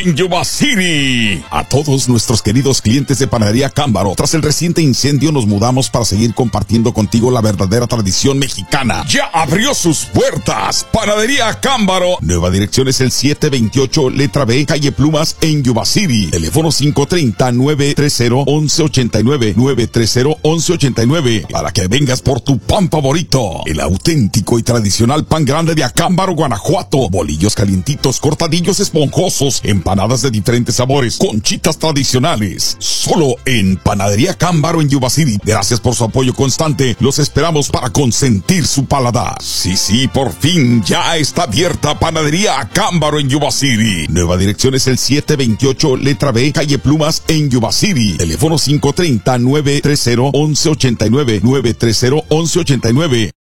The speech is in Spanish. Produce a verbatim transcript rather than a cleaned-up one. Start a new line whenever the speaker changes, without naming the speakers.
en Yuba City. A todos nuestros queridos clientes de Panadería Cámbaro, tras el reciente incendio nos mudamos para seguir compartiendo contigo la verdadera tradición mexicana. Ya abrió sus puertas Panadería Cámbaro. Nueva dirección es el siete veintiocho letra B, calle Plumas en Yuba City. Teléfono cinco tres cero, nueve tres cero, once ochenta y nueve, nueve tres cero, once ochenta y nueve, para que vengas por tu pan favorito. El auténtico y tradicional pan grande de Acámbaro, Guanajuato. Bolillos calientitos, cortadillos esponjosos, empanadas de diferentes sabores, conchitas tradicionales. Solo en Panadería Cámbaro en Yuba City. Gracias por su apoyo constante. Los esperamos para consentir su paladar. Sí, sí, por fin ya está abierta Panadería Cámbaro en Yuba City. Nueva dirección es el siete veintiocho letra B, calle Plumas en Yuba City. Teléfono cinco tres cero, nueve tres cero, once ochenta y nueve, nueve tres cero, once ochenta y nueve.